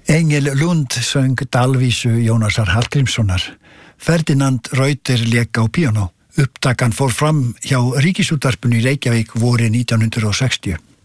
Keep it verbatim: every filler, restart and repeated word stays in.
Engil Lund söng dalvísu Jónasar Hallgrímssonar. Ferdinand Reuter lék á píanó. Upptakan fór fram hjá Ríkisútvarpinu í Reykjavík vorið nítján hundrað og sextíu.